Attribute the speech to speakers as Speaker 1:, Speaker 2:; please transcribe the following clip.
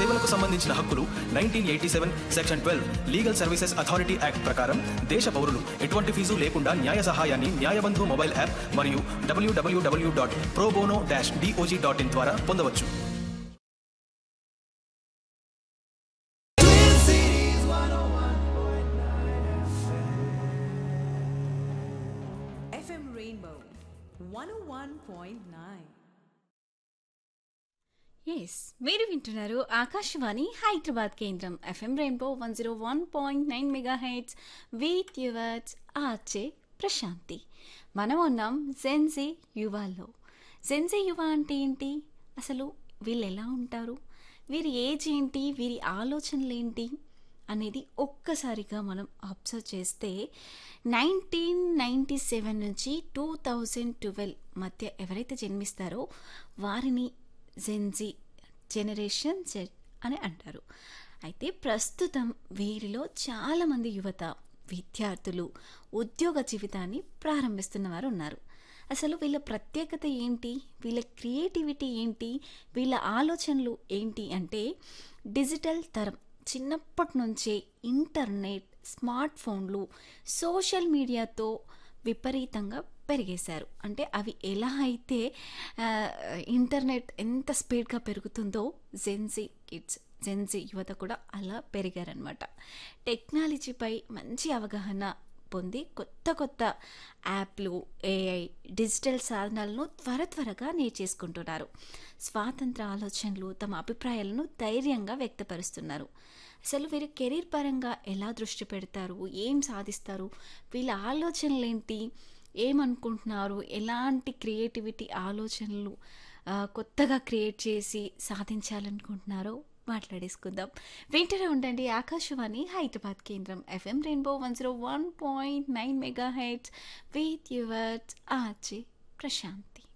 Speaker 1: సేవలకు సంబంధించిన హక్కులు 1987 section 12 legal services authority act ప్రకారం దేశ పౌరులు ఎటువంటి ఫీజు లేకుండా న్యాయ సహాయాన్ని న్యాయబంధు మొబైల్ యాప్ మరియు www.probono-dog.in ద్వారా పొందవచ్చు.
Speaker 2: FM Rainbow 101.9.
Speaker 3: ఎస్, మీరు వింటున్నారు ఆకాశవాణి హైదరాబాద్ కేంద్రం FM rainbow 101.9 megahertz with yours RJ Prashanti. మనం ఉన్నాం జెన్జీ యువాలో. జెన్జీ యువ అంటే ఏంటి, అసలు వీళ్ళు ఎలా ఉంటారు, వీరి ఏజ్ ఏంటి, వీరి ఆలోచనలు ఏంటి అనేది ఒక్కసారిగా మనం అబ్జర్వ్ చేస్తే 1997 నుంచి 2012 మధ్య ఎవరైతే జన్మిస్తారో వారిని జెన్జీ జనరేషన్ జెడ్ అని అంటారు. అయితే ప్రస్తుతం వీరిలో చాలామంది యువత, విద్యార్థులు ఉద్యోగ జీవితాన్ని ప్రారంభిస్తున్న వారు ఉన్నారు. అసలు వీళ్ళ ప్రత్యేకత ఏంటి, వీళ్ళ క్రియేటివిటీ ఏంటి, వీళ్ళ ఆలోచనలు ఏంటి అంటే డిజిటల్ తరం చిన్నప్పటి నుంచే ఇంటర్నెట్, స్మార్ట్ ఫోన్లు, సోషల్ మీడియాతో విపరీతంగా పెరిగేశారు. అంటే అవి ఎలా అయితే ఇంటర్నెట్ ఎంత స్పీడ్గా పెరుగుతుందో జెన్జీ కిడ్స్, జెన్జీ యువత కూడా అలా పెరిగారనమాట. టెక్నాలజీపై మంచి అవగాహన పొంది కొత్త కొత్త యాప్లు, ఏఐ, డిజిటల్ సాధనాలను త్వరగా నేర్చేసుకుంటున్నారు. స్వాతంత్ర ఆలోచనలు, తమ అభిప్రాయాలను ధైర్యంగా వ్యక్తపరుస్తున్నారు. అసలు వీరు కెరీర్ పరంగా ఎలా దృష్టి పెడతారు, ఏం సాధిస్తారు, వీళ్ళ ఆలోచనలు ఏంటి, ఏమనుకుంటున్నారు, ఎలాంటి క్రియేటివిటీ ఆలోచనలు కొత్తగా క్రియేట్ చేసి సాధించాలనుకుంటున్నారో మాట్లాడేసుకుందాం. వింటూనే ఉండండి ఆకాశవాణి హైదరాబాద్ కేంద్రం FM rainbow 101.9 megahertz with yours RJ Prashanti.